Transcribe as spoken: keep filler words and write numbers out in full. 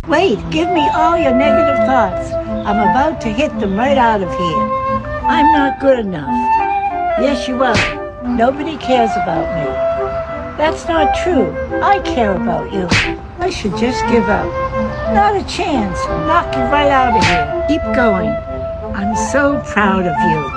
Wait, give me all your negative thoughts. I'm about to hit them right out of here. I'm not good enough. Yes, you are. Nobody cares about me. That's not true. I care about you. I should just give up. Not a chance. Knock you right out of here. Keep going. I'm so proud of you.